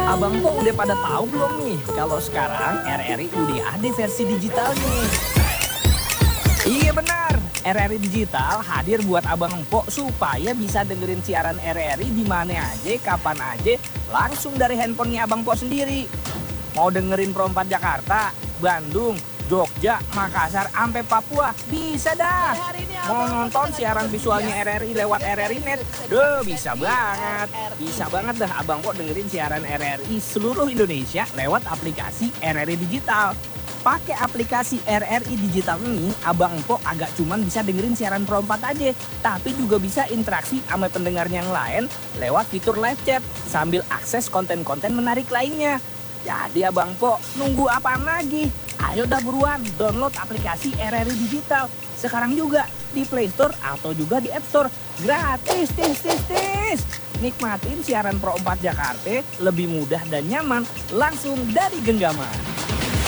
Abang Po udah pada tahu belum nih kalau sekarang RRI udah ada versi digitalnya nih? Iya benar, RRI Digital hadir buat Abang Po supaya bisa dengerin siaran RRI di mana aja, kapan aja, langsung dari handphonenya Abang Po sendiri. Mau dengerin Perompat Jakarta, Bandung, Jogja, Makassar, sampai Papua, bisa dah. Mau nonton siaran visualnya RRI lewat RRI Net, bisa banget. Bisa banget dah Abang Po dengerin siaran RRI seluruh Indonesia lewat aplikasi RRI Digital. Pakai aplikasi RRI Digital ini, Abang Po agak cuman bisa dengerin siaran Perompat aja, tapi juga bisa interaksi sama pendengar yang lain lewat fitur live chat sambil akses konten-konten menarik lainnya. Jadi Abang Po, nunggu apaan lagi? Ayo dah buruan download aplikasi RRI Digital sekarang juga di Play Store atau juga di App Store. Gratis, tis. Nikmatin siaran Perompat Jakarta lebih mudah dan nyaman langsung dari genggaman.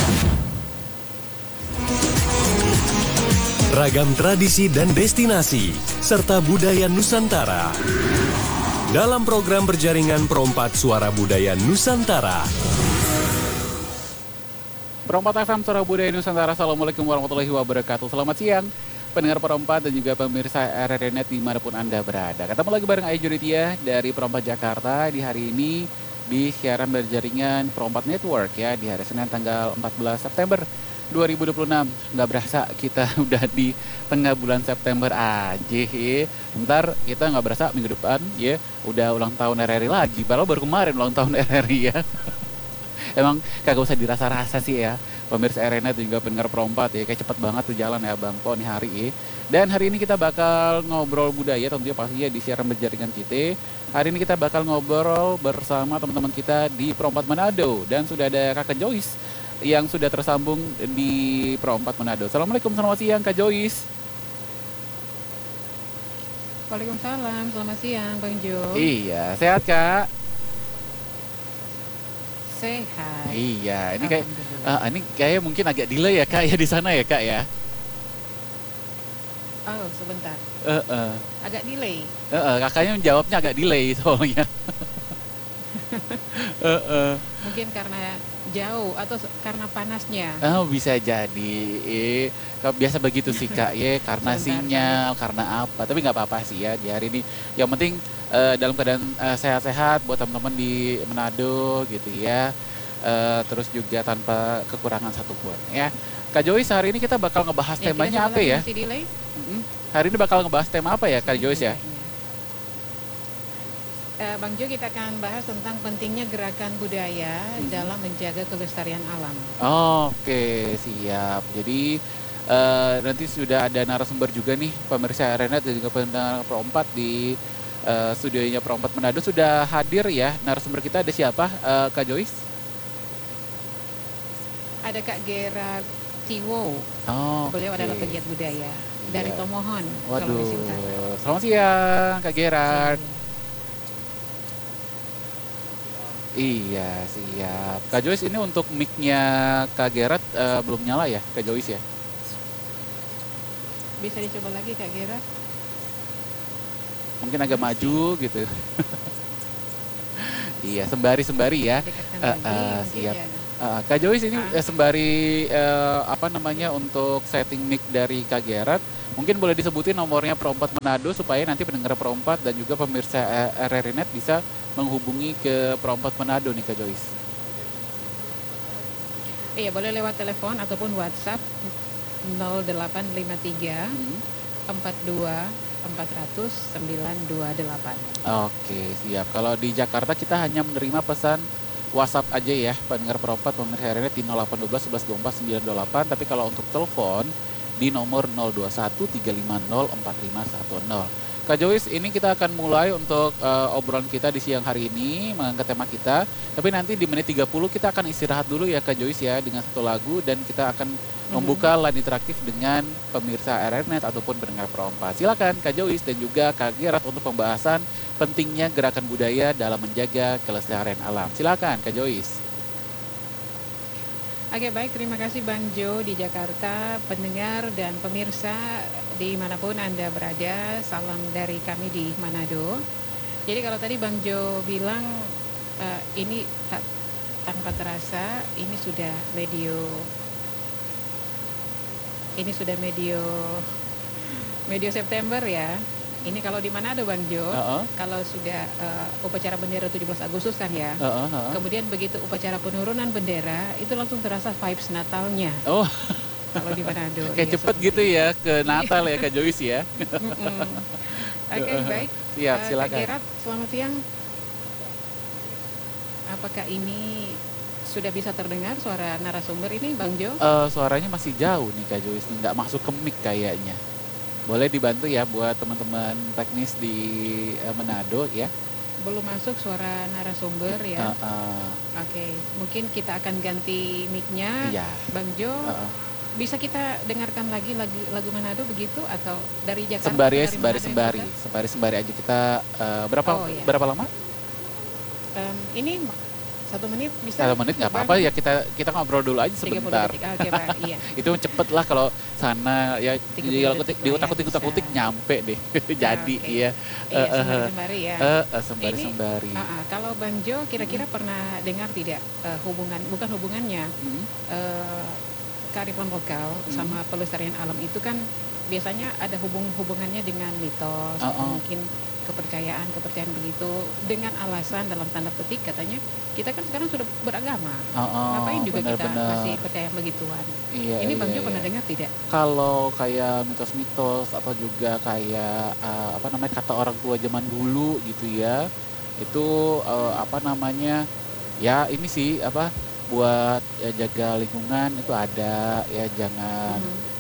Ragam tradisi dan destinasi, serta budaya Nusantara. Dalam program berjaringan Perompat Suara Budaya Nusantara. Perompat FM Suara Budaya Nusantara, Assalamualaikum warahmatullahi wabarakatuh. Selamat siang, pendengar Perompat dan juga pemirsa RRI Net dimanapun Anda berada. Ketemu lagi bareng Ayu Juritia dari Perompat Jakarta di hari ini di siaran berjaringan Perompat Network ya, di hari Senin tanggal 14 September 2026. Nggak berasa kita udah di tengah bulan September aja ya. Ntar kita nggak berasa minggu depan ya udah ulang tahun RRI lagi. Padahal baru kemarin ulang tahun RRI ya. Emang kagak usah dirasa-rasa sih ya pemirsa RRI dan juga pendengar Perompat ya. Kayak cepet banget tuh jalan ya Bang Po nih hari ya. Dan hari ini kita bakal ngobrol budaya tentunya pastinya di siaran berjaringan kita. Hari ini kita bakal ngobrol bersama teman-teman kita di Perompat Manado. Dan sudah ada Kakak Joyce yang sudah tersambung di Perompat Manado. Assalamualaikum, selamat siang Kak Joyce. Waalaikumsalam, selamat siang Bang Jo. Iya, sehat Kak? Sehat. Iya, ini kayak mungkin agak delay ya Kak ya di sana ya Kak ya. Oh, sebentar. Agak delay. Kakaknya menjawabnya agak delay soalnya. Mungkin karena jauh atau karena panasnya. Oh, bisa jadi. Biasa begitu sih Kak ya, karena sinyal, karena apa. Tapi nggak apa-apa sih ya di hari ini. Yang penting dalam keadaan sehat-sehat buat teman-teman di Manado gitu ya. Terus juga tanpa kekurangan satupun ya. Kak Joyce, hari ini kita bakal ngebahas temanya apa ya? Hari ini bakal ngebahas tema apa ya Kak Joyce ya? Bang Jo, kita akan bahas tentang pentingnya gerakan budaya dalam menjaga kelestarian alam. Oke, siap. Jadi nanti sudah ada narasumber juga nih pemirsa RRI dan juga pendengar Perompat di studionya Perompat Manado sudah hadir ya. Narasumber kita ada siapa Kak Joyce? Ada Kak Gerard Tiwo. Beliau adalah pegiat budaya dari Tomohon, Sulawesi Utara. Selamat siang Kak Gerard. Iya, siap. Kak Joyce, ini untuk mic-nya Kak Gerard belum nyala ya, Kak Joyce ya? Bisa dicoba lagi Kak Gerard? Mungkin agak maju gitu. Iya, sembari ya. Siap. Kak Joyce ini sembari untuk setting mic dari Kak Gerard, mungkin boleh disebutin nomornya Perompat Manado supaya nanti pendengar Perompat dan juga pemirsa RRI Net bisa menghubungi ke Perompat Manado nih Kak Joyce. Iya, boleh lewat telepon ataupun WhatsApp 0853 42 400 928. Oke, siap. Kalau di Jakarta kita hanya menerima pesan WhatsApp aja ya, pendengar Perompat pemirsa RRI di 0812 11 24 928. Tapi kalau untuk telepon di nomor 021 350 4510. Kak Joyce, ini kita akan mulai untuk obrolan kita di siang hari ini mengangkat tema kita. Tapi nanti di menit 30 kita akan istirahat dulu ya Kak Joyce ya dengan satu lagu dan kita akan membuka line interaktif dengan pemirsa RRI Net ataupun pendengar Perompat. Silakan Kak Joyce dan juga Kak Gerard untuk pembahasan pentingnya gerakan budaya dalam menjaga kelestarian alam. Silakan Kak Joyce. Oke, baik, terima kasih Bang Jo di Jakarta, pendengar dan pemirsa dimanapun Anda berada, salam dari kami di Manado. Jadi kalau tadi Bang Jo bilang ini tanpa terasa ini sudah medio September ya. Ini kalau di Manado Bang Jo, kalau sudah upacara bendera 17 Agustus kan ya. Kemudian begitu upacara penurunan bendera itu langsung terasa vibes Natalnya. Oh. Kalau di Manado. Kayak cepet gitu ya ke Natal ya Kak Joyce ya. Oke, baik. Siap, silakan. Kak Gerard, selamat siang. Apakah ini sudah bisa terdengar suara narasumber ini Bang Jo? Suaranya masih jauh nih Kak Joyce, nggak masuk ke mic kayaknya. Boleh dibantu ya buat teman-teman teknis di Manado ya. Belum masuk suara narasumber ya. Oke, mungkin kita akan ganti mic-nya. Iya. Bang Jo, bisa kita dengarkan lagi lagu Manado begitu atau dari Jakarta? Sembari aja kita berapa lama? Ini 1 menit bisa? 1 menit nggak apa-apa ya, kita ngobrol dulu aja 30 sebentar. detik. Oke, Pak. Iya. Itu cepet lah kalau sana ya, diutak-utik nyampe deh. Jadi iya, sembari-sembari ya. Sembari. Kalau Bang Jo kira-kira pernah dengar tidak bukan hubungannya kearifan lokal sama pelestarian alam itu kan biasanya ada hubungannya dengan mitos, mungkin kepercayaan begitu, dengan alasan dalam tanda petik katanya kita kan sekarang sudah beragama, ngapain juga kita masih percaya begituan. Ini Bang Jo pernah dengar tidak? Kalau kayak mitos-mitos atau juga kayak kata orang tua zaman dulu gitu ya, itu ya ini sih buat jaga lingkungan itu ada ya, jangan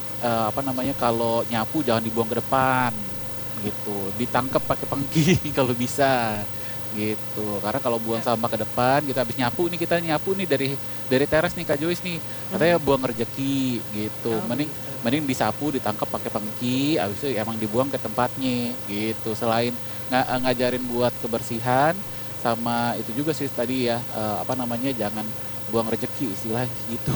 kalau nyapu jangan dibuang ke depan gitu, ditangkap pakai pengki kalau bisa gitu, karena kalau buang sampah ke depan kita habis nyapu nih dari teras nih Kak Joyce nih, katanya buang rezeki gitu. Mending disapu, ditangkap pakai pengki, habis itu emang dibuang ke tempatnya gitu. Selain ngajarin buat kebersihan, sama itu juga sih tadi ya jangan buang rezeki istilah gitu.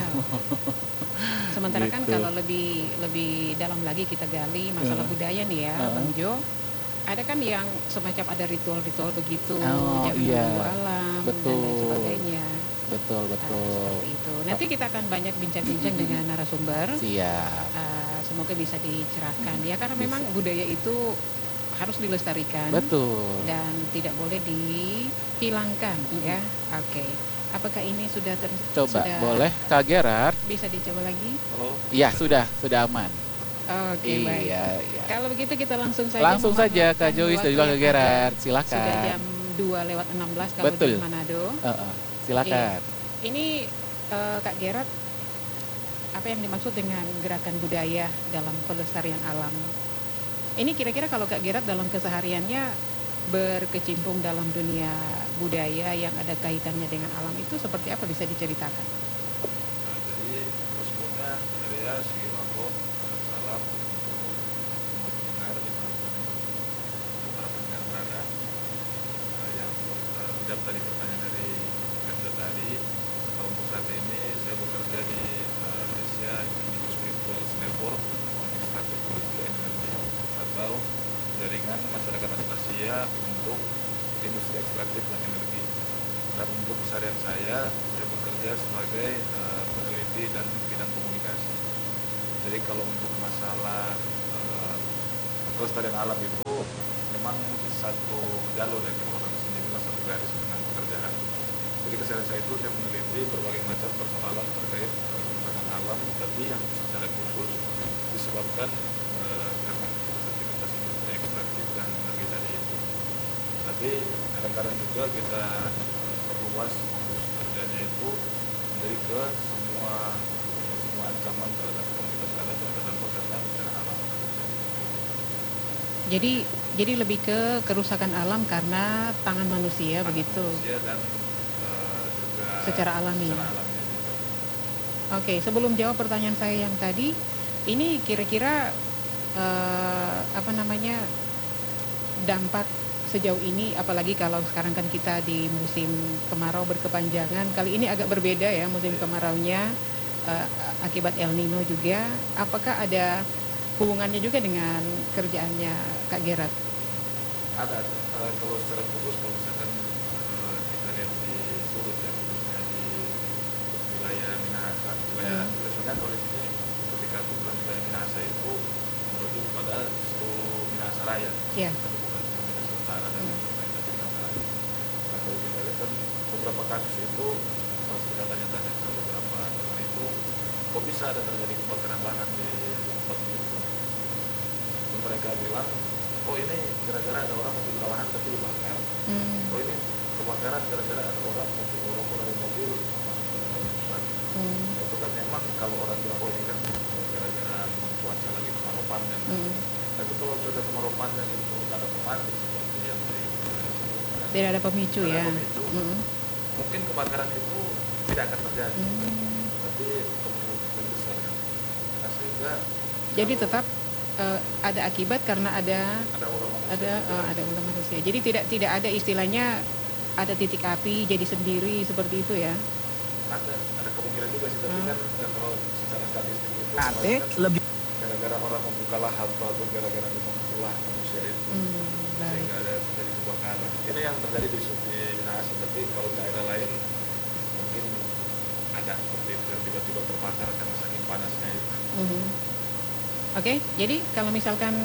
Sementara kan kalau lebih dalam lagi kita gali masalah budaya nih ya, Bang Jo, ada kan yang semacam ada ritual-ritual begitu, jaga alam dan lain sebagainya. Betul. Seperti itu. Nanti kita akan banyak bincang-bincang dengan narasumber. Siap. Semoga bisa dicerahkan ya, karena memang budaya itu harus dilestarikan. Betul. Dan tidak boleh dihilangkan ya. Oke. Apakah ini sudah boleh Kak Gerard? Bisa dicoba lagi? Halo. Iya, sudah aman. Oke, baik. Iya. Kalau begitu kita langsung saja Kak Joyce dan juga Kak Gerard, silakan. Sudah jam 2:16 kalau Betul. di Manado. Silakan. Ini Kak Gerard, apa yang dimaksud dengan gerakan budaya dalam pelestarian alam? Ini kira-kira kalau Kak Gerard dalam kesehariannya berkecimpung dalam dunia budaya yang ada kaitannya dengan alam itu seperti apa, bisa diceritakan? Jadi sebelumnya saya segi mako salam untuk semua pendengar dimanapun para pendengar berada. Yang menjawab tadi pertanyaan dari Kanza tadi, kalau untuk saat ini saya bekerja di Asia Industri Network Extractive Energy atau jaringan masyarakat Asia untuk industri ekstraktif dan energi. Dan untuk keseharian saya bekerja sebagai peneliti dan bidang komunikasi. Jadi kalau untuk masalah kelestarian alam itu memang satu jalur dari orang sendiri, satu garis dengan pekerjaan. Jadi keseharian saya itu saya meneliti berbagai macam persoalan terkait kerusakan alam, tapi yang secara khusus disebabkan karena aktivitas industri ekstraktif dan energi tadi itu. Tapi kadang-kadang juga kita perluas fokus kerjanya itu menjadi ke semua ancaman terhadap komunitas adat dan terdampak bencana alam. Jadi lebih ke kerusakan alam karena tangan manusia begitu. Manusia dan juga secara alami. Oke, sebelum jawab pertanyaan saya yang tadi, ini kira-kira dampak sejauh ini, apalagi kalau sekarang kan kita di musim kemarau berkepanjangan, kali ini agak berbeda ya musim kemaraunya akibat El Nino juga. Apakah ada hubungannya juga dengan kerjaannya Kak Gerard? Ada. Kalau secara khusus kalau misalkan kita lihat di Raya, Iya. tapi bukan cuma Medan Utara dan lain-lain di Raya. Nah, kalau kita lihat kan beberapa kasus itu pas kita tanya-tanya ke beberapa teman itu, kok bisa ada terjadi kebakaran lahan di tempat itu? Dan mereka bilang, oh ini gara-gara ada orang membuka lahan tapi dibakar. Oh ini kebakaran gara-gara ada orang membuka rokok dari mobil masuk ke dalam rusak. Itu kan memang kalau orang bilang, oh ini kan gara-gara cuaca lagi kemarau panjang. Tapi kalau cuaca kemarau panjang itu tak ada pemanis seperti yang disebutkan, Tidak ada pemicu tidak ya. ada pemicu, mungkin kebakaran itu tidak akan terjadi. Tapi kemungkinan lebih besar kan. Nah, sehingga Jadi kalau tetap ada akibat karena ada ada ulah manusia. Jadi tidak ada istilahnya ada titik api jadi sendiri seperti itu ya. ada kemungkinan juga sih, tapi kan kalau secara statistik itu Ate kan lebih gara-gara orang membuka lahan atau gara-gara memang ulah manusia itu Baik. sehingga ada terjadi kebakaran. Ini yang terjadi di Minahasa, tapi kalau daerah lain mungkin ada seperti itu yang tiba-tiba terbakar karena saking panasnya itu. Oke, jadi kalau misalkan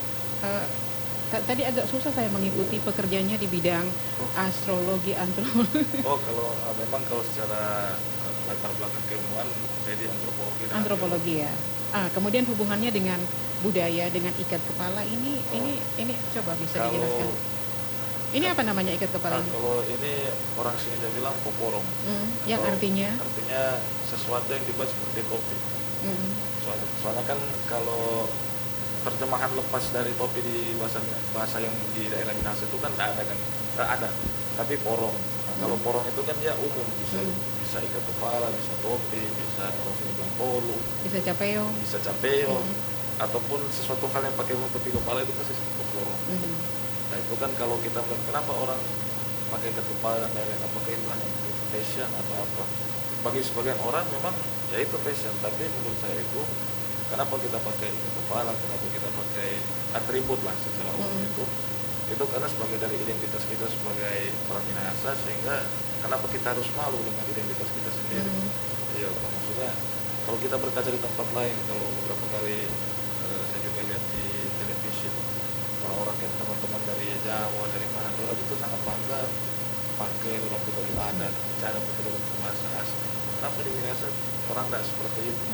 tadi agak susah saya mengikuti pekerjaannya di bidang astrologi, antropologi. Oh, kalau memang kalau secara latar belakang keilmuan jadi antropologi dan Antropologi ya. Kemudian hubungannya dengan budaya, dengan ikat kepala ini coba bisa Kalau- dijelaskan. Ini apa namanya ikat kepala ini? kalau ini orang sini dia bilang poporong. Yang Atau artinya? artinya sesuatu yang dibuat seperti topi. Mm, Soalnya kan kalau terjemahan lepas dari topi di bahasa yang di daerah Minahasa itu kan tidak ada kan, ada, tapi porong. Nah, kalau porong itu kan dia umum, bisa ikat kepala, bisa topi, bisa orang sini bilang polu, bisa capeo. bisa capeo, ataupun sesuatu hal yang pakai topi kepala itu pasti disebut porong. Nah itu kan kalau kita melihat kenapa orang pakai ikat kepala dan lain-lain, apakah itu hanya untuk fashion atau apa? Bagi sebagian orang memang ya itu fashion, tapi menurut saya itu kenapa kita pakai ikat kepala, kenapa kita pakai atribut lah secara umum itu karena sebagai dari identitas kita sebagai orang Minahasa, sehingga kenapa kita harus malu dengan identitas kita sendiri. Iya, maksudnya kalau kita berkaca di tempat lain, kalau beberapa kali saya juga lihat di televisi orang-orang kayak teman-teman dari Jawa, dari mana, orang itu sangat bangga pakai rompi baju adat, cara pakai bahasa asli. Kenapa di Minahasa orang tidak seperti itu?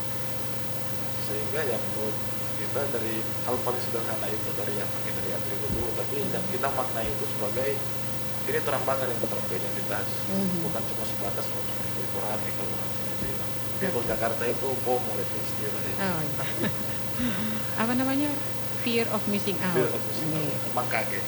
Sehingga ya menurut kita dari hal paling sederhana itu dari yang pakai dari atribut dulu, tapi kita maknai itu sebagai ini orang bangga dengan terang identitas, bukan cuma sebatas cuma ikut rame kalau orang sini bilang. Kalau Jakarta itu pomol itu istilahnya. Oh, iya. Apa namanya? Fear of missing out. Fear of missing out. Iya. Mangkage.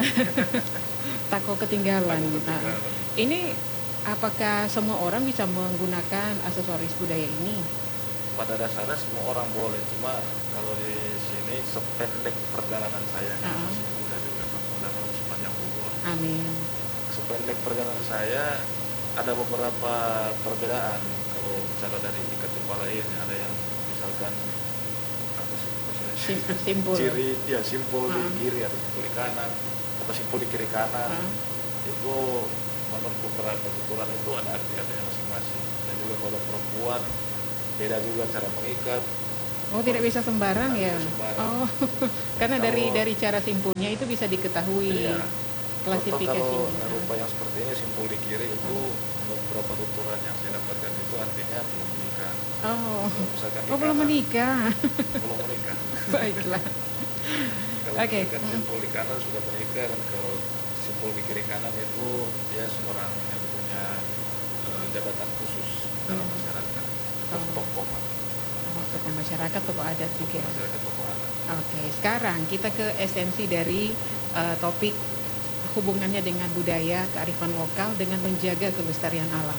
Takut ketinggalan. Takut ketinggalan. Ini apakah semua orang bisa menggunakan aksesoris budaya ini? Pada dasarnya semua orang boleh, cuma kalau di sini sependek perjalanan saya kan masih muda juga, muda sepanjang umur. Amin. Sependek perjalanan saya ada beberapa perbedaan. Kalau bicara dari ikat kepala ini ada yang misalkan apa sih maksudnya? Simpul. Ciri ya simpul di kiri atau simpul di kanan atau simpul di kiri kanan. Itu menurut beberapa ukuran itu ada arti-artinya masing-masing. Dan juga kalau perempuan beda juga cara mengikat. Oh, tidak bisa sembarang ya? Bisa sembarang. Oh, karena Kalau- dari cara simpulnya itu bisa diketahui Iya. klasifikasinya. Kalau rupa yang seperti ini simpul di kiri itu menurut beberapa tuturan yang saya dapatkan itu artinya belum menikah. Oh, Kalau misalkan di oh belum kanan, menikah. belum menikah. Baiklah. Kalau Oke. misalkan simpul di kanan sudah menikah, dan kalau simpul di kiri kanan itu dia seorang yang punya jabatan khusus dalam masyarakat atau tokoh Tokoh masyarakat, tokoh adat juga. masyarakat, tokoh adat. Oke, sekarang kita ke esensi dari topik hubungannya dengan budaya, kearifan lokal dengan menjaga kelestarian alam.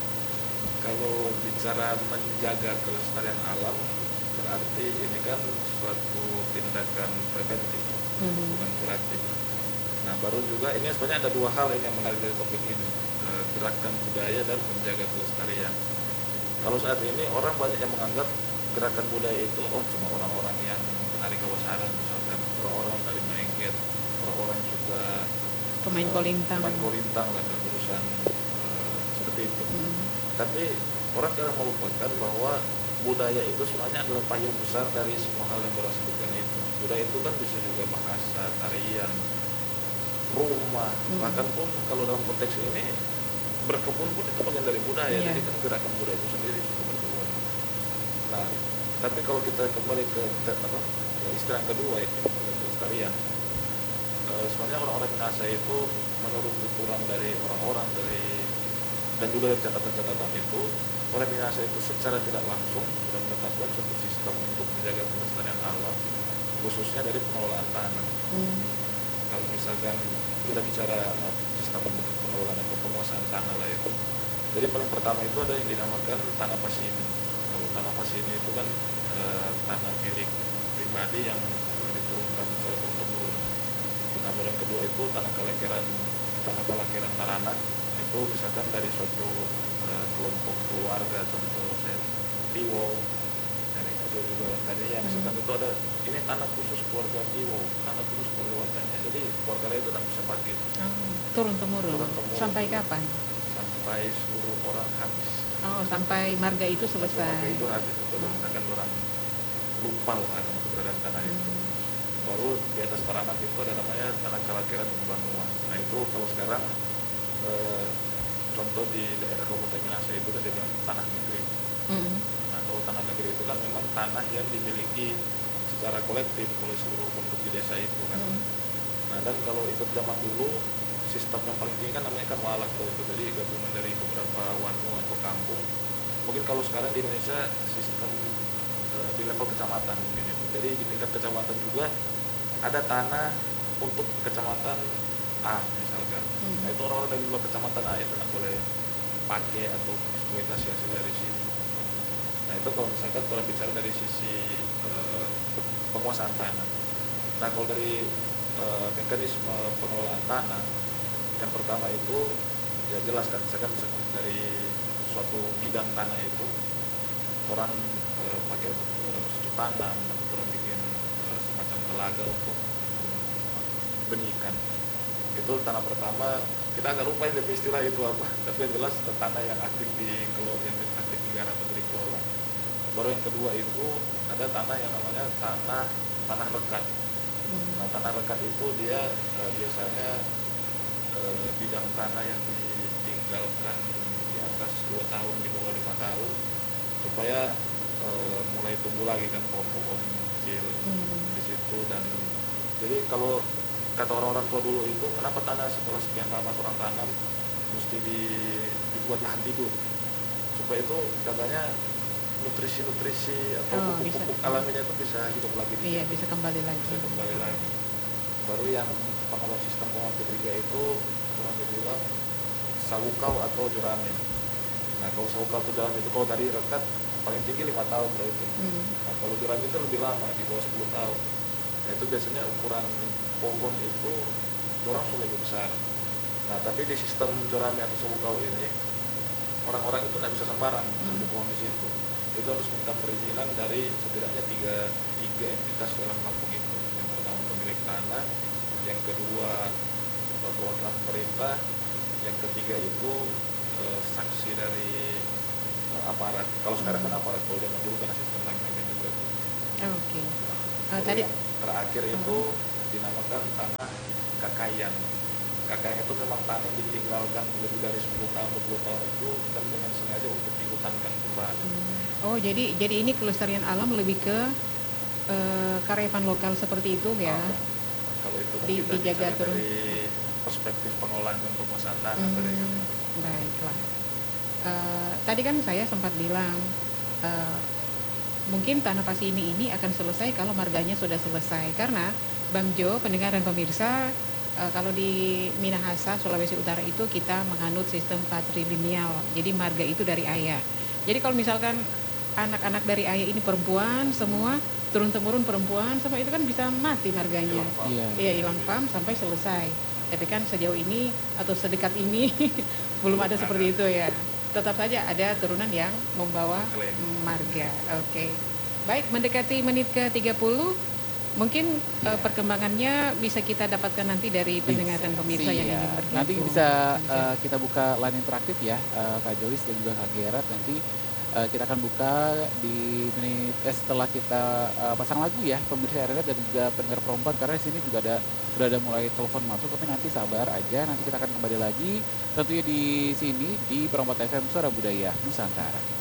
Kalau bicara menjaga kelestarian alam, berarti ini kan suatu tindakan preventif, bukan kuratif. Nah, baru juga ini sebenarnya ada dua hal ini yang menarik dari topik ini, gerakan budaya dan menjaga kelestarian. Kalau saat ini orang banyak yang menganggap gerakan budaya itu cuma orang-orang yang menari kawasaran, misalkan orang-orang dari Maengket, orang-orang yang suka Pemain kolintang. pemain kolintang lah dalam urusan seperti itu. Tapi orang kadang melupakan bahwa budaya itu sebenarnya adalah payung besar dari semua hal yang kita sebutkan itu. budaya itu kan bisa juga bahasa, tarian, rumah, bahkan pun kalau dalam konteks ini berkebun pun itu bagian dari budaya. Iya. Jadi kan gerakan budaya itu sendiri sudah berkebun. Nah, tapi kalau kita kembali ke istilah yang kedua itu pelestarian, sebenarnya orang-orang Minahasa itu menurut tuturan dari orang-orang dan juga dari catatan-catatan itu, orang Minahasa itu secara tidak langsung sudah menetapkan suatu sistem untuk menjaga kelestarian alam, khususnya dari pengelolaan tanah. Kalau misalkan kita bicara sistem pengelolaan atau penguasaan tanah lah itu, jadi paling pertama itu ada yang dinamakan tanah pasini. Kalau tanah pasini itu kan tanah milik pribadi yang diturunkan secara turun-temurun. Nah, yang kedua itu tanah kelahiran taranak, itu misalkan dari suatu kelompok keluarga, contoh saya Tiwo, dari itu juga tadi yang misalkan itu ada ini tanah khusus keluarga Tiwo, tanah khusus keluarga Wacanya, jadi keluarga lain itu tidak bisa pakai. Turun-temurun. Sampai kapan? Sampai seluruh orang habis. Oh, sampai marga itu Sampai selesai. marga itu habis, atau misalkan orang lupa lah akan keberadaan tanah itu. Baru di atas taranak itu ada namanya tanah kelahiran Banua. Nah itu kalau sekarang contoh di daerah Kabupaten Minahasa itu kan dia bilang tanah negeri. Nah kalau tanah negeri itu kan memang tanah yang dimiliki secara kolektif oleh seluruh penduduk di desa itu kan. Nah dan kalau ikut zaman dulu sistem yang paling tinggi kan namanya kan walak tuh, itu jadi gabungan dari beberapa wanu atau kampung. Mungkin kalau sekarang di Indonesia sistem di level kecamatan mungkin itu. Jadi di tingkat kecamatan juga ada tanah untuk kecamatan A misalkan. Nah itu orang-orang dari luar kecamatan A itu tidak boleh pakai atau eksploitasi hasil dari situ. Nah itu kalau misalkan kalau bicara dari sisi penguasaan tanah. Nah kalau dari mekanisme pengelolaan tanah, yang pertama itu ya jelas kan, misalkan dari suatu bidang tanah itu orang pakai cocok tanam, orang bikin semacam telaga untuk benih ikan. Itu tanah pertama, kita agak lupa dari istilah itu apa, tapi yang jelas tanah yang aktif dikelola, yang aktif digarap atau dikelola. Baru yang kedua itu ada tanah yang namanya tanah rekat. Nah, tanah rekat itu dia biasanya bidang tanah yang ditinggalkan di atas 2 tahun, di bawah 5 tahun, supaya mulai tumbuh lagi kan pohon-pohon kecil di situ. Dan jadi kalau kata orang-orang tua dulu itu, kenapa tanah setelah sekian lama orang tanam mesti dibuat lahan tidur, supaya itu katanya nutrisi atau pupuk alaminya itu bisa hidup lagi. Iya, bisa kembali lagi. Baru yang pengelola sistem pengelolaan ketiga itu orang bilang sawukau atau jurame. Nah kalau sawukau atau jurame itu, kalau tadi rekat paling tinggi 5 tahun loh itu. Nah kalau jurame itu lebih lama, di bawah 10 tahun. Nah itu biasanya ukuran pohon itu orang sudah lebih besar. Nah tapi di sistem jurame atau sawukau ini orang-orang itu tidak bisa sembarang tumbuh pohon di situ. Itu harus minta perizinan dari setidaknya tiga entitas dalam kampung itu. Yang pertama pemilik tanah, yang kedua perwakilan pemerintah, yang ketiga itu saksi dari aparat. Kalau sekarang kan aparat, kalau zaman dulu kan sistem lain-lainnya juga. Oke. Tadi yang terakhir itu dinamakan tanah kakayan. Kakayan itu memang tanah yang ditinggalkan lebih dari 10 tahun, 20 tahun itu kan dengan sengaja untuk dihutankan kembali. Oh, jadi ini kelestarian alam lebih ke kearifan lokal seperti itu ya. Kalau itu kan kita dijaga bicara terus dari perspektif pengelolaan dan penguasaan tanah. Baiklah. Tadi kan saya sempat bilang mungkin tanah pasini ini akan selesai kalau marganya sudah selesai, karena Bang Jo, pendengar dan pemirsa, kalau di Minahasa, Sulawesi Utara itu kita menganut sistem patrilineal. Jadi marga itu dari ayah. Jadi kalau misalkan anak-anak dari ayah ini perempuan semua, turun-temurun perempuan, sama itu kan bisa mati marganya. Iya, hilang pam sampai selesai. Tapi kan sejauh ini atau sedekat ini belum ada seperti itu ya. Tetap saja ada turunan yang membawa marga. Oke. Baik, mendekati menit ke-30. Mungkin perkembangannya bisa kita dapatkan nanti dari pendengar dan pemirsa yang ingin bergabung. Nanti bisa kita buka line interaktif ya, Kak Joyce dan juga Kak Gerard. Nanti Kita akan buka di menit setelah kita pasang lagu ya pemirsa RRN dan juga pendengar perempuan, karena di sini juga sudah ada mulai telepon masuk, tapi nanti sabar aja, nanti kita akan kembali lagi tentunya di sini di Perempat FM Suara Budaya Nusantara.